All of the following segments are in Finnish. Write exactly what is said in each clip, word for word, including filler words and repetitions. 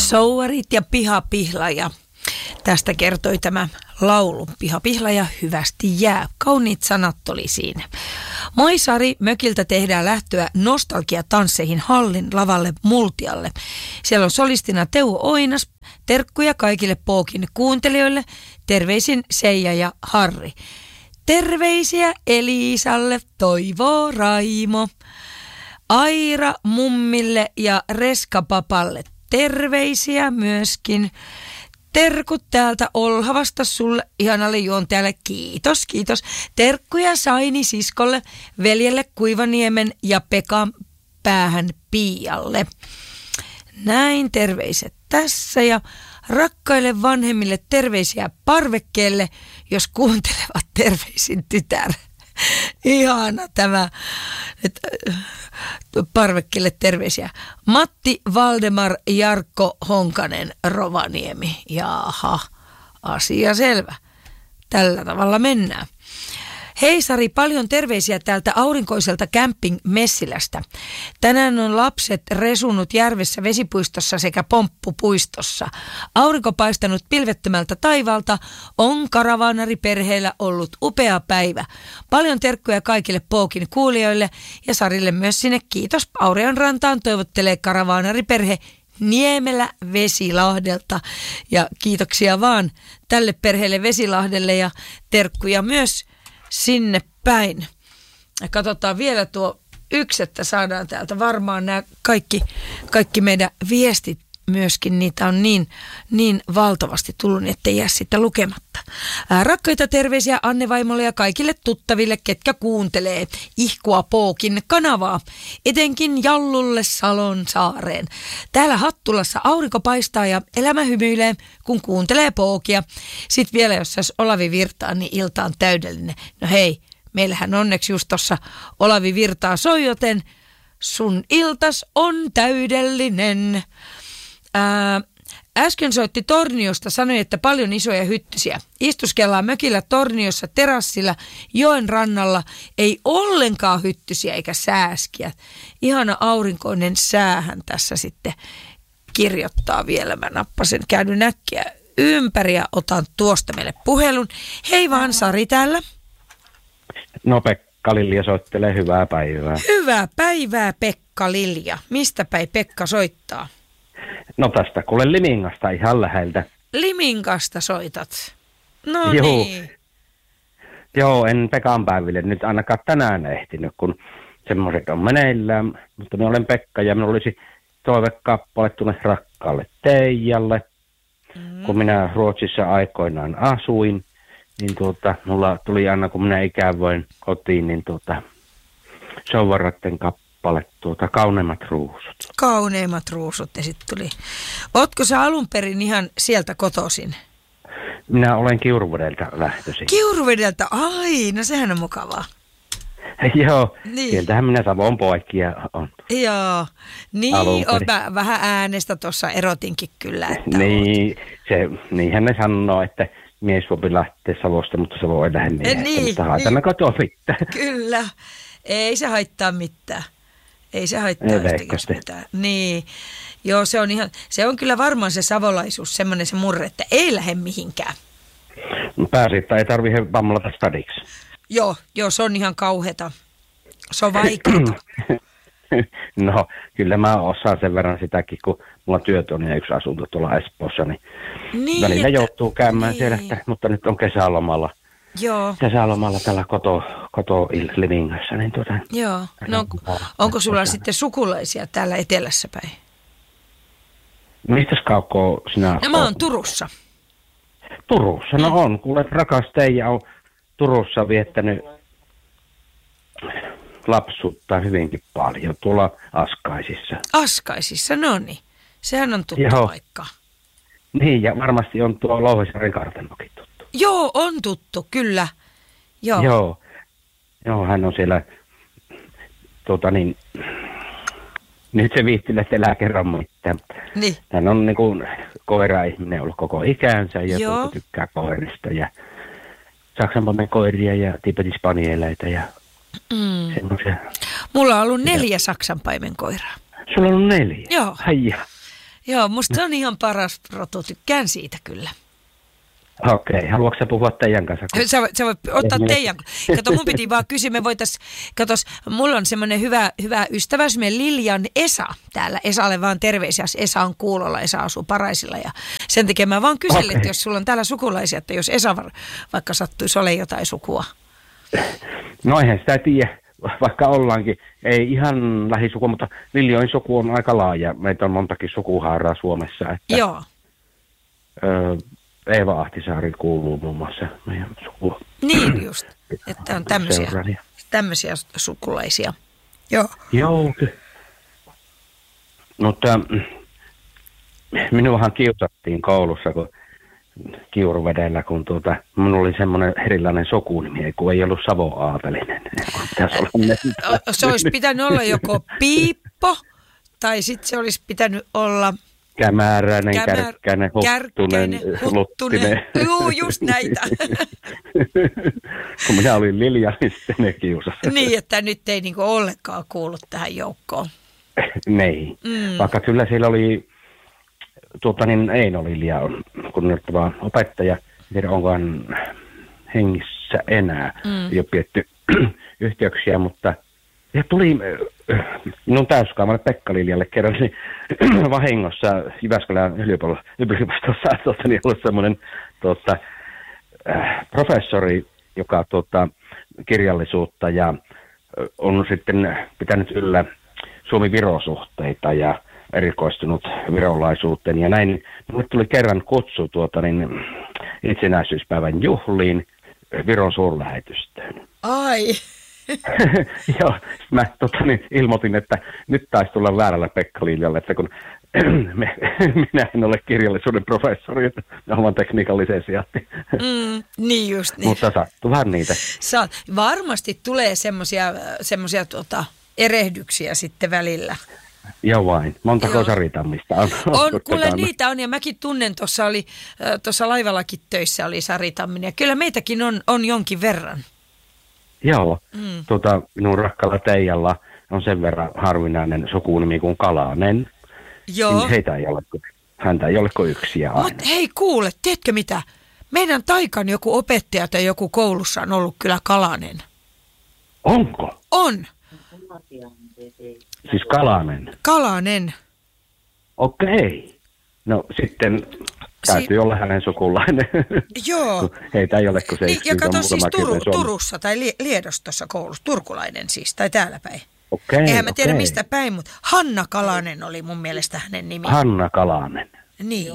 Souvarit ja pihapihla ja tästä kertoi tämä laulu. Pihapihla ja hyvästi jää. Kauniit sanat oli siinä. Moi Sari, mökiltä tehdään lähtöä nostalgiatansseihin hallin lavalle Multialle. Siellä on solistina Teuvo Oinas. Terkkuja kaikille Pookin kuuntelijoille. Terveisin Seija ja Harri. Terveisiä Elisalle, Toivo, Raimo, Aira mummille ja Reska papalle. Terveisiä myöskin. Terkut täältä Olhavasta sulle ihanalle juontajalle. Kiitos, kiitos. Terkkuja Saini siskolle, veljelle Kuivaniemen ja Pekan päähän Pialle. Näin terveiset tässä ja rakkaille vanhemmille terveisiä parvekkeelle, jos kuuntelevat terveisin tytär. Ihana tämä. Et, parvekkeelle terveisiä. Matti, Valdemar, Jarkko, Honkanen, Rovaniemi. Jaha, asia selvä. Tällä tavalla mennään. Hei Sari, paljon terveisiä täältä aurinkoiselta Camping Messilästä. Tänään on lapset resunut järvessä vesipuistossa sekä pomppupuistossa. Aurinko paistanut pilvettömältä taivaalta, on karavaanariperheellä ollut upea päivä. Paljon terkkuja kaikille Pookin kuulijoille ja Sarille myös sinne. Kiitos Aureon rantaan, toivottelee karavaanariperhe Niemelä Vesilahdelta. Ja kiitoksia vaan tälle perheelle Vesilahdelle ja terkkuja myös sinne päin. Ja katsotaan vielä tuo yksi, että saadaan täältä varmaan nämä kaikki, kaikki meidän viestit myöskin. Niitä on niin, niin valtavasti tullut, ettei jää sitä lukematta. Ää, rakkaita terveisiä Anne vaimolle ja kaikille tuttaville, ketkä kuuntelee Ihkua Pookin kanavaa. Etenkin Jallulle Salon saareen. Täällä Hattulassa aurinko paistaa ja elämä hymyilee, kun kuuntelee Pookia. Sitten vielä, jos saisi Olavi Virtaa, niin ilta on täydellinen. No hei, meillähän onneksi just tuossa Olavi Virtaa soi, joten sun iltas on täydellinen. Ää, äsken soitti Torniosta, sanoi, että paljon isoja hyttysiä. Istuskellaan mökillä Torniossa terassilla joen rannalla. Ei ollenkaan hyttysiä eikä sääskiä. Ihana aurinkoinen säähän tässä sitten kirjoittaa vielä. Mä nappasen käydyn äkkiä ympäri ja otan tuosta meille puhelun. Hei vaan, Sari täällä. No Pekka Lilja soittelee, hyvää päivää. Hyvää päivää Pekka Lilja. Mistä päin Pekka soittaa? No tästä kuule Limingasta ihan läheltä. Limingasta soitat? No Joo. niin. Joo, en Pekan päiville nyt ainakaan tänään ehtinyt, kun semmoiset on meneillään. Mutta minä olen Pekka ja minulla olisi toivekappale tuonne rakkaalle Teijalle. Mm. Kun minä Ruotsissa aikoinaan asuin, niin tuota, mulla tuli aina kun minä ikävoin kotiin, niin tuota, Souvarratten kappale. Tuota, kauneimmat ruusut. Kauneimmat ruusut ja sitten tuli. Ootko sä alun perin ihan sieltä kotoisin? Minä olen Kiuruvedeltä lähtöisin. Kiuruvedeltä? Ai, no sehän on mukavaa. Joo, niin. Sieltähän minä Savon poikia on. Joo, niin on, mä vähän äänestä tuossa erotinkin kyllä. Että niin, se, niinhän ne sanoo, että mies voi lähteä Savosta, mutta se voi lähde miehestä, niin, mutta haitana niin. Kotoa mitään. Kyllä, ei se haittaa mitään. Ei se haittaa yhtäkäs mitään. Niin, joo, se on ihan, se on kyllä varmaan se savolaisuus, semmoinen se murre, että ei lähde mihinkään. Pääsiittä ei tarvitse vammolata stadiksi. Joo, joo, se on ihan kauheata. Se on vaikeaa. No, kyllä mä osaan sen verran sitäkin, kun mulla työt on ja yksi asunto tuolla Espoossa, niin, niin välillä että, joutuu käymään niin. Siellä, että, mutta nyt on kesälomalla. Joo. Kesälomalla tällä koto, koto Livingassa. Niin tuota, joo. No, onko, onko sulla tuota, sitten sukulaisia täällä etelässä päin? Mistäs kaukaa sinä no, mä oon Turussa. Turussa? No on. Kuule, rakas Teija on Turussa viettänyt lapsuutta hyvinkin paljon tuolla Askaisissa. Askaisissa, no niin. Sehän on tuttu joo. paikka. Niin, ja varmasti on tuo Louhisaaren kartanokin tuttu. Joo, on tuttu, kyllä. Joo. Joo, Joo hän on siellä, tuota niin, nyt se viihtyy, että elää kerran mitään. Niin. Hän on niin kuin koira-ihminen ollut koko ikänsä ja tuota tykkää koirista ja saksanpaimen koiria ja tibetispanieeleitä ja mm. semmoisia. Mulla on ollut neljä saksanpaimen koiraa. Sulla on ollut neljä? Joo. Haija. Joo, musta se on ihan paras rotu. Tykkään siitä kyllä. Okei, okay. Haluatko sä puhua teidän kanssa? Kun... Sä, sä voit ottaa teidän. Kato, mun piti vaan kysyä, me voitais, katos, mulla on semmoinen hyvä, hyvä ystävä, semmoinen Liljan Esa täällä. Esalle vaan terveisiä, Esa on kuulolla, Esa asuu Paraisilla ja sen takia mä vaan kyselin, okay. Että jos sulla on täällä sukulaisia, että jos Esa vaikka sattuisi ole jotain sukua. No eihän sitä tiedä, vaikka ollaankin, ei ihan lähisukua, mutta Liljojen suku on aika laaja. Meitä on montakin sukuhaaraa Suomessa. Että, joo. Öö, Eeva Ahtisaari kuuluu muun muassa meidän sukua. Niin just, että on tämmöisiä, tämmöisiä sukulaisia. Joo. Joo. Mutta minuahan kiusattiin koulussa, kun Kiuruvedellä, kun tuota, minulla oli semmoinen erilainen sukunimi, kun ei ollut Savo-Aapelinen. Se olisi pitänyt olla joko Piippo, tai sitten se olisi pitänyt olla... Kämäräinen, Kämär, Kärkkäinen, Huttunen, Luttinen. Joo, just näitä. Kun minä olin Lilja, niin sitten ne kiusasi. Niin, että nyt ei niinku ollenkaan kuulu tähän joukkoon. Niin, mm. vaikka kyllä siellä oli, tuota niin Eino Lilja on kunnioittava opettaja. En tiedä, onko hän hengissä enää. Mm. Ei ole pidetty yhteyksiä, mutta... Ja tuli minun täyskaamalle Pekka Liljalle kerran, niin vahingossa Jyväskylän yliopistossa tuota, niin ollut semmoinen tuota, äh, professori, joka tuota, kirjallisuutta ja on sitten pitänyt yllä Suomi-Viro-suhteita ja erikoistunut virolaisuuteen. Ja näin minulle tuli kerran kutsu tuota, niin, itsenäisyyspäivän juhliin Viron suurlähetystöön. Ai! Joo, mä tota, niin, ilmoitin, että nyt taisi tulla väärällä Pekka Liljalle, että kun me, minä en ole kirjallisuuden professori, että oman tekniikan lisensiaatti. Mm, niin just niin. Mutta sattuvan niitä. Sa- varmasti tulee semmoisia semmoisia tuota, erehdyksiä sitten välillä. Joo vain. Montako Joo. Saritammista on? On, kuule niitä on ja mäkin tunnen, tuossa oli, tuossa laivallakin töissä oli Saritamminen ja kyllä meitäkin on, on jonkin verran. Joo, mm. tuota, minun rakkaalla Teijalla on sen verran harvinainen sukunimi kuin Kalanen. Joo. Heitä ei ole, häntä ei ole kuin yksi ja aina. Mut hei kuule, tiedätkö mitä? Meidän Taikan joku opettaja tai joku koulussa on ollut kyllä Kalanen. Onko? On. Siis Kalanen? Kalanen. Okei. No sitten... Täytyy si- olla hänen sukulainen. Joo. Heitä ei ole kuin se niin, ja kato siis Turu, Turussa tai Li- Liedostossa koulussa, turkulainen siis, tai täällä päin. Okei, Eihän mä okei. tiedä mistä päin, mutta Hanna Kalanen oli mun mielestä hänen nimi. Hanna Kalanen. Niin.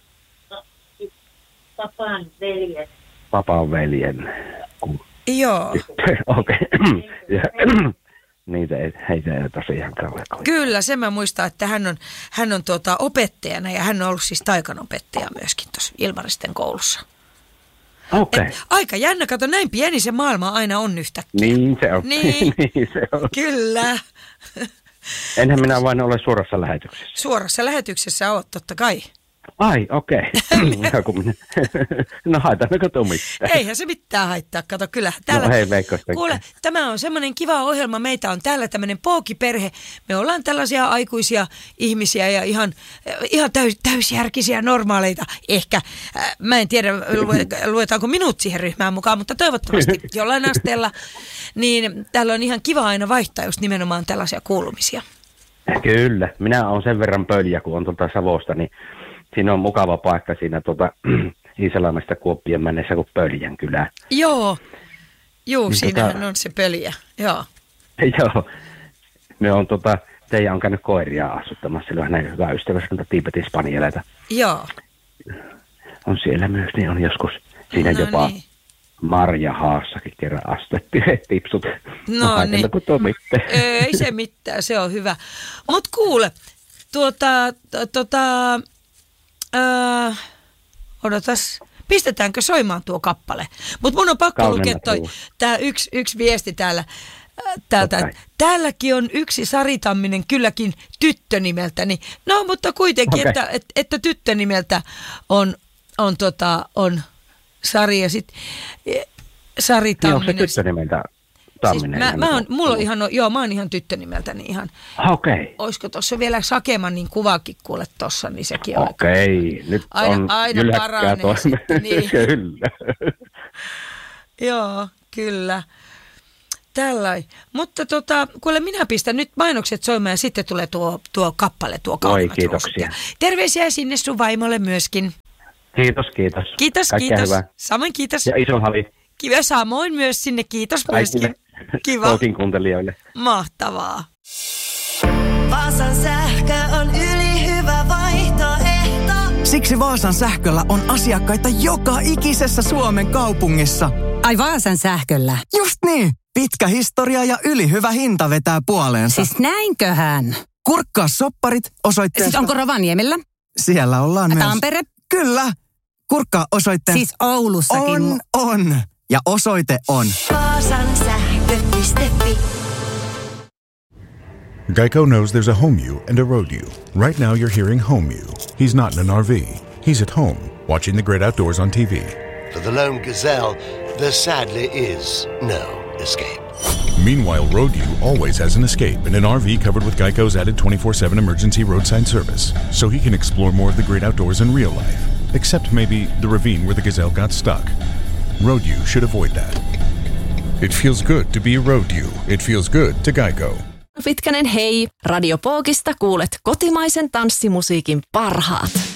Papan veljen. Papan veljen. Joo. Okei. Niitä ei, heitä ei tosiaan kauhean. Kyllä, sen mä muistan, että hän on, hän on tuota opettajana ja hän on ollut siis Taikan opettaja myöskin tuossa Ilmaristen koulussa. Okei. Okay. Aika jännä, kato, näin pieni se maailma aina on yhtäkkiä. Niin se on. Niin, niin se on. Kyllä. Enhän minä vain ole suorassa lähetyksessä. Suorassa lähetyksessä oot, totta kai. Ai, okei. Okay. No haitaanko tuo mitään? Eihän se mitään haittaa, kato kyllä. Täällä, no hei Veikko. kuule, tämä on semmoinen kiva ohjelma, meitä on täällä tämmöinen pookiperhe. Me ollaan tällaisia aikuisia ihmisiä ja ihan, ihan täys, täysjärkisiä normaaleita. Ehkä, äh, mä en tiedä luetaanko minut siihen ryhmään mukaan, mutta toivottavasti jollain asteella. Niin täällä on ihan kiva aina vaihtaa just nimenomaan tällaisia kuulumisia. Kyllä, minä olen sen verran pöljä, kun on tuolta Savosta, niin siinä on mukava paikka siinä tuota, Iisalmesta Kuoppien mennessä kuin Pöljän kylä. Joo, Juu, niin siinähän tota, on se pöljä, joo. Joo, me on tota, teidän on käynyt koiria asuttamassa, sillä on hänen hyvä ystävänsä, Tiibetin spanieleita. Joo. On siellä myös, niin on joskus siinä no jopa niin. Marjahaassakin kerran astettiin tipsut. No, no niin. Ei se mitään, se on hyvä. Mut kuule, tuota, tuota, äh, odotas, pistetäänkö soimaan tuo kappale? Mutta mun on pakko Kaunena lukea toi, tää yksi, yksi viesti täällä. Täältä. Okay. Täälläkin on yksi Sari Tamminen, kylläkin tyttönimeltäni. No, mutta kuitenkin, okay. että, että, että tyttönimeltä on, on, tota, on Sari ja sitten Sari Tamminen. Niin, onko se tyttönimeltä Ottaminen. Siis mä, mä oon, mulla on ihan, joo, mä oon ihan tyttönimeltäni ihan. Okei. Okay. Oisko tuossa vielä Sakemannin kuvakin kuule tossa, niin sekin on. Okei, okay. Nyt aina, on aina paranee sitten, niin. Kyllä. Joo, kyllä. Tällainen. Mutta tota, kuule minä pistän nyt mainokset soimaan ja sitten tulee tuo, tuo kappale, tuo Kauniimmat ruusut. Terveisiä sinne sun vaimolle myöskin. Kiitos, kiitos. Kiitos, Kaikkea kiitos. Hyvää. Samoin kiitos. Ja iso hali. Kiva, samoin myös sinne. Kiitos myöskin. Kiva. Kaikille kuuntelijoille. Mahtavaa. Vaasan sähkö on ylihyvä vaihtoehto. Siksi Vaasan sähköllä on asiakkaita joka ikisessä Suomen kaupungissa. Ai Vaasan sähköllä? Just niin. Pitkä historia ja ylihyvä hinta vetää puoleensa. Siis näinköhän? Kurkkaa sopparit osoitteesta. Siis onko Rovaniemellä? Siellä ollaan myös. Tampere? Kyllä. Kurkkaa osoitteen. Siis Oulussakin. On, on. Ja osoite on Vaasan sähkö piste fi. Geico knows there's a home you and a road you. Right now you're hearing home you. He's not in an R V. He's at home, watching the great outdoors on T V. For the lone gazelle, there sadly is no escape. Meanwhile, Road U always has an escape in an R V covered with Geico's added twenty-four seven emergency roadside service, so he can explore more of the great outdoors in real life. Except maybe the ravine where the gazelle got stuck. Road U should avoid that. It feels good to be a Road U. It feels good to Geico. Pitkänen hei! Radio Pookista kuulet kotimaisen tanssimusiikin parhaat.